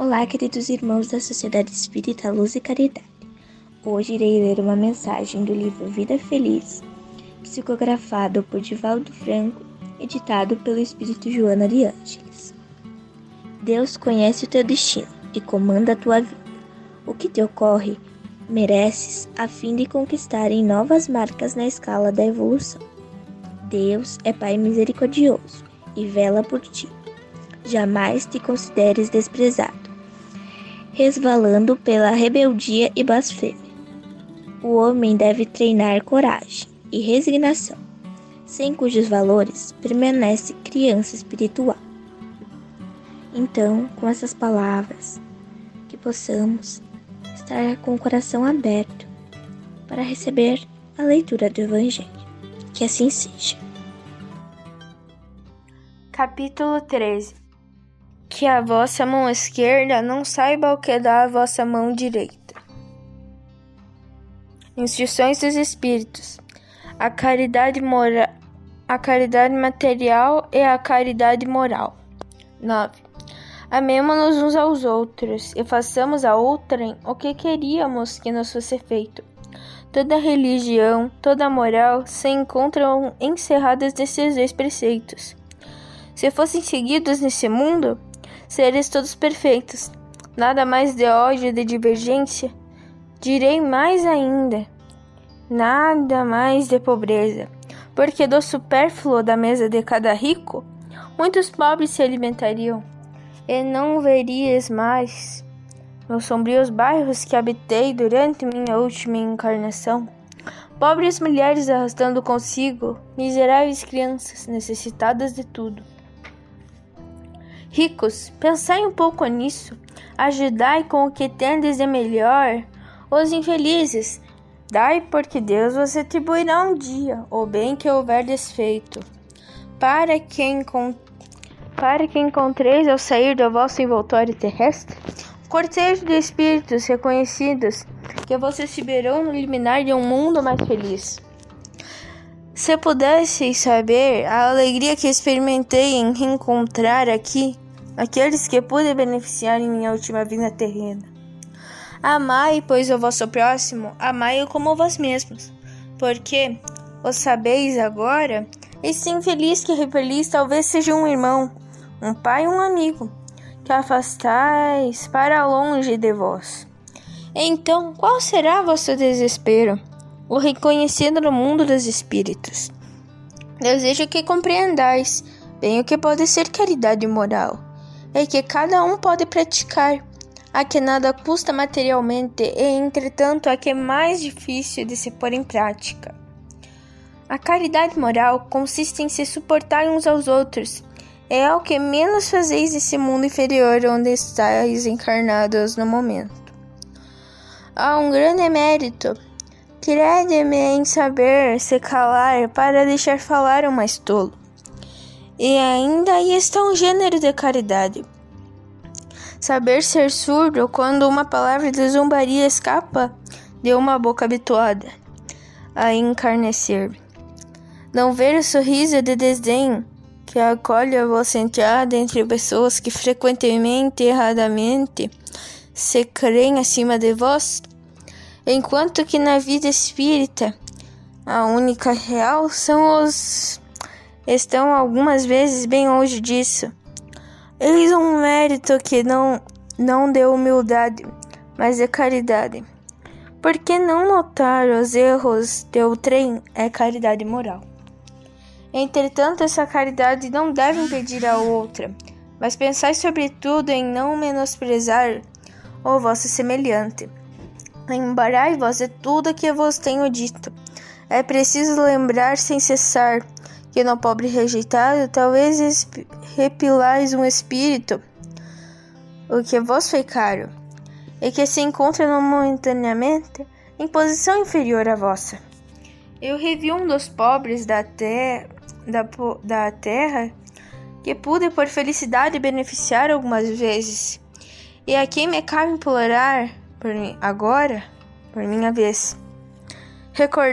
Olá, queridos irmãos da Sociedade Espírita Luz e Caridade. Hoje irei ler uma mensagem do livro Vida Feliz, psicografado por Divaldo Franco, editado pelo Espírito Joana de Ângeles. Deus conhece o teu destino e comanda a tua vida. O que te ocorre, mereces a fim de conquistarem novas marcas na escala da evolução. Deus é Pai misericordioso e vela por ti. Jamais te consideres desprezado, resvalando pela rebeldia e blasfêmia. O homem deve treinar coragem e resignação, sem cujos valores permanece criança espiritual. Então, com essas palavras, que possamos estar com o coração aberto para receber a leitura do Evangelho. Que assim seja. Capítulo 13. Que a vossa mão esquerda não saiba o que dá a vossa mão direita. Instruções dos Espíritos. A caridade material e a caridade moral. 9. Amemo-nos uns aos outros e façamos a outrem o que queríamos que nos fosse feito. Toda religião, toda moral se encontram encerradas nesses dois preceitos. Se fossem seguidos nesse mundo, seres todos perfeitos, nada mais de ódio e de divergência. Direi mais ainda, nada mais de pobreza, porque do supérfluo da mesa de cada rico, muitos pobres se alimentariam, e não verias mais, nos sombrios bairros que habitei durante minha última encarnação, pobres mulheres arrastando consigo miseráveis crianças necessitadas de tudo. Ricos, pensai um pouco nisso, ajudai com o que tendes de melhor os infelizes, dai porque Deus vos atribuirá um dia o bem que houverdes feito. Para que encontreis ao sair do vosso envoltório terrestre, cortejo de espíritos reconhecidos que vos receberão no liminar de um mundo mais feliz. Se pudesseis saber a alegria que experimentei em reencontrar aqui aqueles que pude beneficiar em minha última vida terrena. Amai, pois, o vosso próximo, amai-o como vós mesmos, porque, o sabeis agora, esse infeliz que repelis talvez seja um irmão, um pai ou um amigo, que afastais para longe de vós. Então, qual será vosso desespero? O reconhecido no mundo dos espíritos. Desejo que compreendais bem o que pode ser caridade moral, e que cada um pode praticar, a que nada custa materialmente e, entretanto, a que é mais difícil de se pôr em prática. A caridade moral consiste em se suportar uns aos outros, é o que menos fazeis nesse mundo inferior onde estáis encarnados no momento. Há um grande mérito. Crede-me em saber se calar para deixar falar o mais tolo. E ainda aí está um gênero de caridade. Saber ser surdo quando uma palavra de zombaria escapa de uma boca habituada a encarnecer. Não ver o sorriso de desdém que acolhe a vossa entrada entre pessoas que frequentemente e erradamente se creem acima de vós, enquanto que na vida espírita a única real estão algumas vezes bem longe disso. Eis um mérito que não de humildade, mas de caridade. Por que não notar os erros de outrem é caridade moral? Entretanto, essa caridade não deve impedir a outra, mas pensai sobretudo em não menosprezar o vosso semelhante. Lembrarai-vos de tudo que vos tenho dito. É preciso lembrar sem cessar que no pobre rejeitado talvez repilais um espírito, o que vos foi caro, e que se encontra momentaneamente em posição inferior à vossa. Eu revi um dos pobres da terra que pude por felicidade beneficiar algumas vezes, e a quem me cabe implorar por minha vez.